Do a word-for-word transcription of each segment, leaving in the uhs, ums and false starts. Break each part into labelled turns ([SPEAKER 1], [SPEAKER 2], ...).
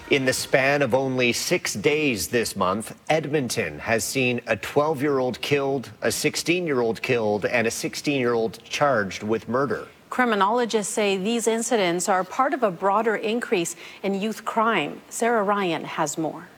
[SPEAKER 1] In the span of only six days this month, Edmonton has seen a twelve-year-old killed, a sixteen-year-old killed, and a sixteen-year-old charged with murder.
[SPEAKER 2] Criminologists say these incidents are part of a broader increase in youth crime. Sarah Ryan has more.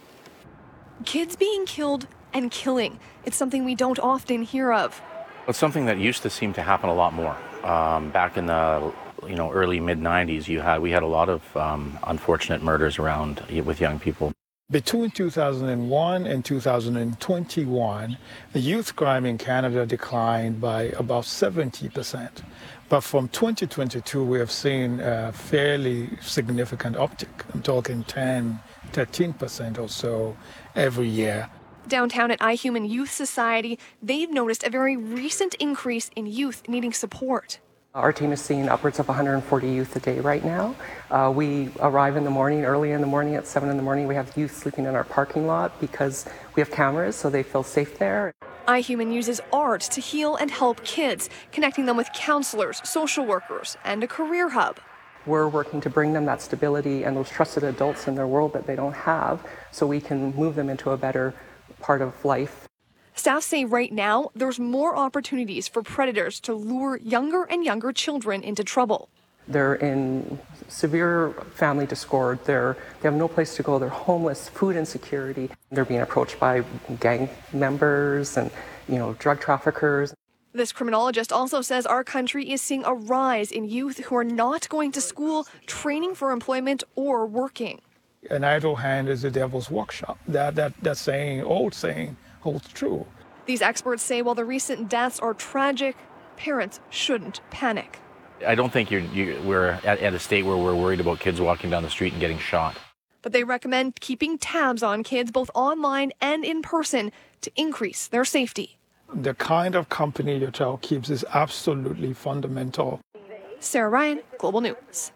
[SPEAKER 3] Kids being killed and killing. It's something we don't often hear of.
[SPEAKER 4] It's something that used to seem to happen a lot more. Um, back in the you know, early mid nineties, you had we had a lot of um, unfortunate murders around with young people.
[SPEAKER 5] Between two thousand one and two thousand twenty-one, the youth crime in Canada declined by about seventy percent. But from twenty twenty-two, we have seen a fairly significant uptick. I'm talking ten, thirteen percent or so every year.
[SPEAKER 3] Downtown at iHuman Youth Society, they've noticed a very recent increase in youth needing support.
[SPEAKER 6] Our team is seeing upwards of one hundred forty youth a day right now. Uh, we arrive in the morning, early in the morning at seven in the morning. We have youth sleeping in our parking lot because we have cameras so they feel safe there.
[SPEAKER 3] iHuman uses art to heal and help kids, connecting them with counselors, social workers, and a career hub.
[SPEAKER 6] We're working to bring them that stability and those trusted adults in their world that they don't have so we can move them into a better part of life.
[SPEAKER 3] Staff say right now there's more opportunities for predators to lure younger and younger children into trouble.
[SPEAKER 6] They're in severe family discord. They're, they have no place to go. They're homeless, food insecurity. They're being approached by gang members and, you know, drug traffickers.
[SPEAKER 3] This criminologist also says our country is seeing a rise in youth who are not going to school, training for employment, or working.
[SPEAKER 5] An idle hand is the devil's workshop. That, that, that saying, old saying, holds true.
[SPEAKER 3] These experts say while the recent deaths are tragic, parents shouldn't panic.
[SPEAKER 4] I don't think you're, you, we're at, at a state where we're worried about kids walking down the street and getting shot.
[SPEAKER 3] But they recommend keeping tabs on kids both online and in person to increase their safety.
[SPEAKER 5] The kind of company your child keeps is absolutely fundamental.
[SPEAKER 3] Sarah Ryan, Global News.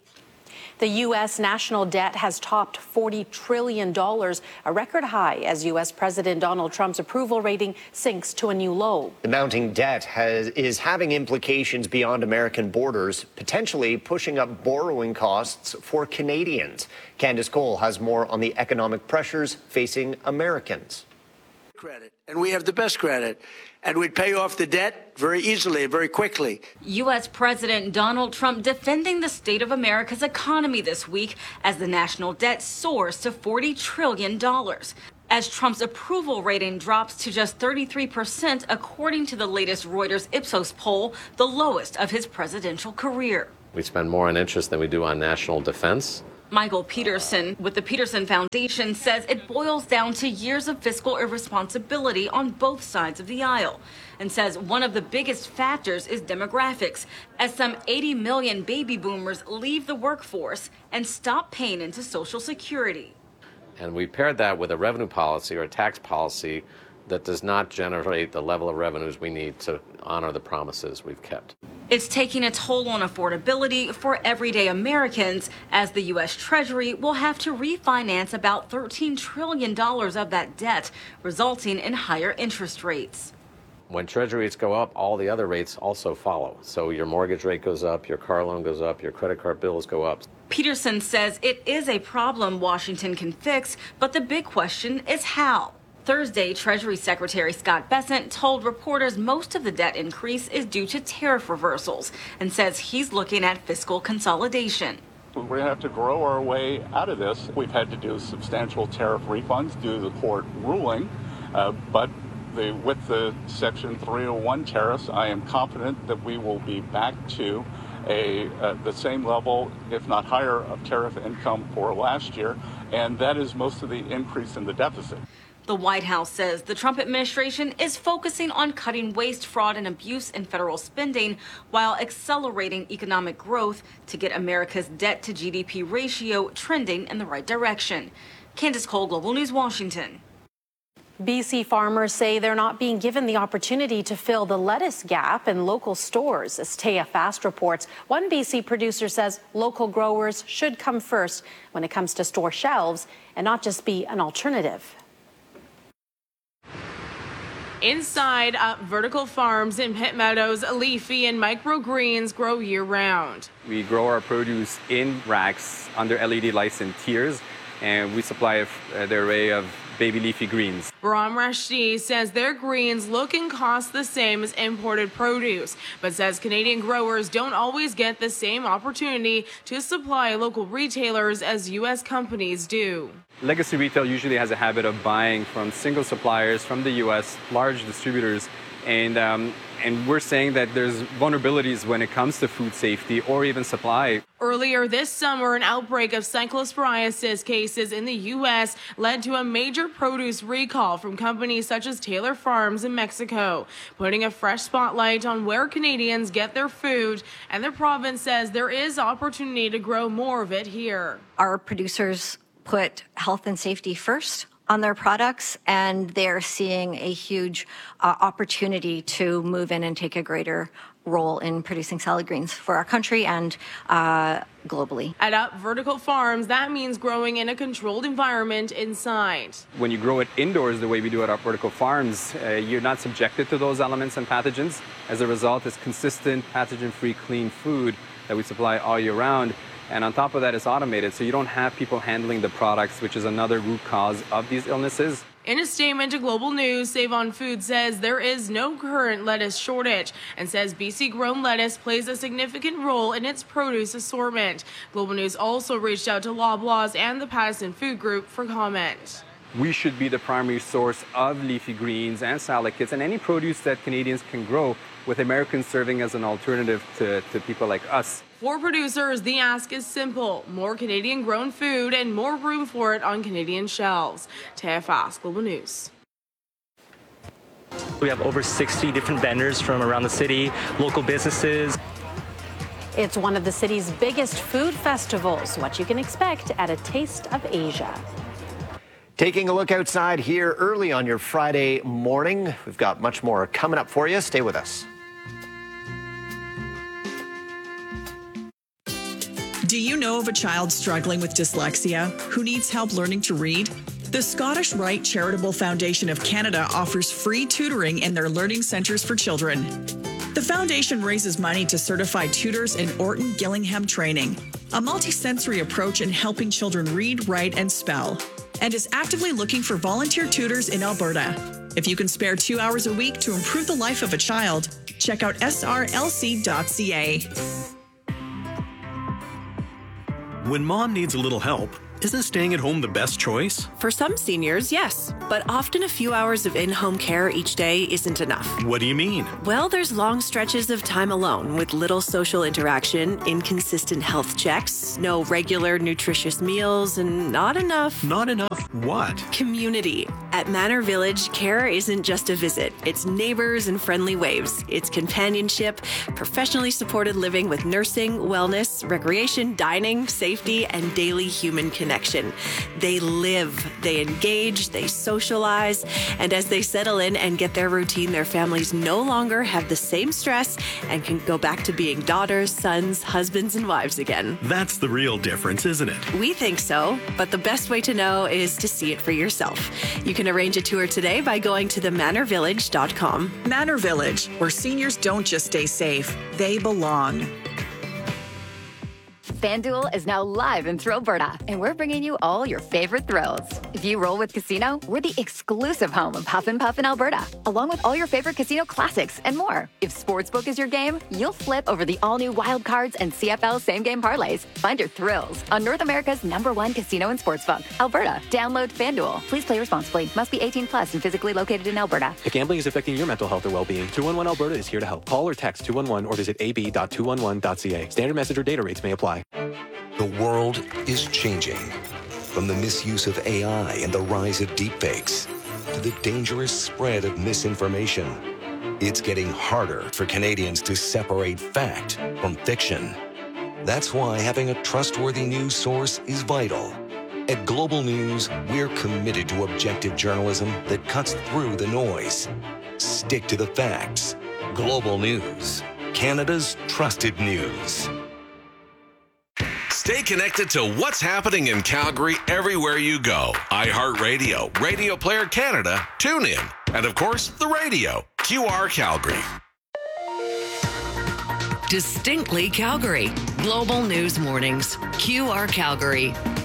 [SPEAKER 2] The U S national debt has topped forty trillion dollars, a record high as U S President Donald Trump's approval rating sinks to a new low.
[SPEAKER 1] The mounting debt has, is having implications beyond American borders, potentially pushing up borrowing costs for Canadians. Candace Cole has more on the economic pressures facing Americans.
[SPEAKER 7] Credit, and we have the best credit, and we'd pay off the debt very easily, very quickly.
[SPEAKER 8] U S President Donald Trump defending the state of America's economy this week as the national debt soars to forty trillion dollars. As Trump's approval rating drops to just thirty-three percent, according to the latest Reuters Ipsos poll, the lowest of his presidential career.
[SPEAKER 9] We spend more on interest than we do on national defense.
[SPEAKER 8] Michael Peterson with the Peterson Foundation says it boils down to years of fiscal irresponsibility on both sides of the aisle, and says one of the biggest factors is demographics, as some eighty million baby boomers leave the workforce and stop paying into Social Security.
[SPEAKER 9] And we paired that with a revenue policy or a tax policy that does not generate the level of revenues we need to honor the promises we've kept.
[SPEAKER 8] It's taking a toll on affordability for everyday Americans, as the U S Treasury will have to refinance about thirteen trillion dollars of that debt, resulting in higher interest rates.
[SPEAKER 9] When Treasury rates go up, all the other rates also follow. So your mortgage rate goes up, your car loan goes up, your credit card bills go up.
[SPEAKER 8] Peterson says it is a problem Washington can fix, but the big question is how. Thursday, Treasury Secretary Scott Bessent told reporters most of the debt increase is due to tariff reversals, and says he's looking at fiscal consolidation.
[SPEAKER 10] We're going to have to grow our way out of this. We've had to do substantial tariff refunds due to the court ruling, uh, but the, with the Section three oh one tariffs, I am confident that we will be back to a uh, the same level, if not higher, of tariff income for last year, and that is most of the increase in the deficit.
[SPEAKER 8] The White House says the Trump administration is focusing on cutting waste, fraud, and abuse in federal spending while accelerating economic growth to get America's debt to G D P ratio trending in the right direction. Candace Cole, Global News, Washington.
[SPEAKER 2] B C farmers say they're not being given the opportunity to fill the lettuce gap in local stores. As Taya Fast reports, one B C producer says local growers should come first when it comes to store shelves and not just be an alternative.
[SPEAKER 11] Inside Up Vertical Farms in Pitt Meadows, leafy and microgreens grow year-round.
[SPEAKER 12] We grow our produce in racks under L E D lights in tiers, and we supply the array of baby leafy greens.
[SPEAKER 11] Bahram Rashidi says their greens look and cost the same as imported produce, but says Canadian growers don't always get the same opportunity to supply local retailers as U S companies do.
[SPEAKER 12] Legacy retail usually has a habit of buying from single suppliers from the U S, large distributors, and um, and we're saying that there's vulnerabilities when it comes to food safety or even supply.
[SPEAKER 11] Earlier this summer, an outbreak of cyclosporiasis cases in the U S led to a major produce recall from companies such as Taylor Farms in Mexico, putting a fresh spotlight on where Canadians get their food, and the province says there is opportunity to grow more of it here.
[SPEAKER 13] Our producers put health and safety first on their products, and they're seeing a huge uh, opportunity to move in and take a greater role in producing salad greens for our country and uh, globally.
[SPEAKER 11] At Up Vertical Farms, that means growing in a controlled environment inside.
[SPEAKER 12] When you grow it indoors the way we do at Up Vertical Farms, uh, you're not subjected to those elements and pathogens. As a result, it's consistent, pathogen-free, clean food that we supply all year round. And on top of that, it's automated, so you don't have people handling the products, which is another root cause of these illnesses.
[SPEAKER 11] In a statement to Global News, Save On Food says there is no current lettuce shortage and says B C-grown lettuce plays a significant role in its produce assortment. Global News also reached out to Loblaws and the Pattison Food Group for comment.
[SPEAKER 12] We should be the primary source of leafy greens and salad kits and any produce that Canadians can grow, with Americans serving as an alternative to, to people like us.
[SPEAKER 11] For producers, the ask is simple: more Canadian-grown food and more room for it on Canadian shelves. T F S Global News.
[SPEAKER 14] We have over sixty different vendors from around the city, local businesses.
[SPEAKER 2] It's one of the city's biggest food festivals. What you can expect at a Taste of Asia.
[SPEAKER 1] Taking a look outside here early on your Friday morning. We've got much more coming up for you. Stay with us.
[SPEAKER 15] Do you know of a child struggling with dyslexia who needs help learning to read? The Scottish Rite Charitable Foundation of Canada offers free tutoring in their learning centres for children. The foundation raises money to certify tutors in Orton Gillingham training, a multisensory approach in helping children read, write, and spell, and is actively looking for volunteer tutors in Alberta. If you can spare two hours a week to improve the life of a child, check out S R L C dot C A.
[SPEAKER 16] When mom needs a little help, isn't staying at home the best choice?
[SPEAKER 17] For some seniors, yes, but often a few hours of in-home care each day isn't enough.
[SPEAKER 16] What do you mean?
[SPEAKER 17] Well, there's long stretches of time alone with little social interaction, inconsistent health checks, no regular nutritious meals, and not enough...
[SPEAKER 16] Not enough what?
[SPEAKER 17] Community. At Manor Village, care isn't just a visit. It's neighbors and friendly waves. It's companionship, professionally supported living with nursing, wellness, recreation, dining, safety, and daily human connection. Connection. They live, they engage, they socialize, and as they settle in and get their routine, their families no longer have the same stress and can go back to being daughters, sons, husbands, and wives again.
[SPEAKER 16] That's the real difference, isn't it?
[SPEAKER 17] We think so, but the best way to know is to see it for yourself. You can arrange a tour today by going to the manor village dot com.
[SPEAKER 15] Manor Village, where seniors don't just stay safe, they belong.
[SPEAKER 18] FanDuel is now live in Thrillberta, and we're bringing you all your favorite thrills. If you roll with Casino, we're the exclusive home of Huff and Puff in Alberta, along with all your favorite casino classics and more. If Sportsbook is your game, you'll flip over the all-new Wild Cards and C F L same-game parlays. Find your thrills on North America's number one casino and sportsbook, Alberta. Download FanDuel. Please play responsibly. Must be eighteen plus and physically located in Alberta.
[SPEAKER 19] If gambling is affecting your mental health or well-being, two one one Alberta is here to help. Call or text two one one or visit a b dot two one one dot c a. Standard message or data rates may apply.
[SPEAKER 20] The world is changing. From the misuse of A I and the rise of deepfakes to the dangerous spread of misinformation, it's getting harder for Canadians to separate fact from fiction. That's why having a trustworthy news source is vital. At Global News, we're committed to objective journalism that cuts through the noise. Stick to the facts. Global News, Canada's trusted news.
[SPEAKER 21] Stay connected to what's happening in Calgary everywhere you go. iHeartRadio, Radio Player Canada, TuneIn, And of course, the radio, Q R Calgary.
[SPEAKER 6] Distinctly Calgary. Global News Mornings. Q R Calgary.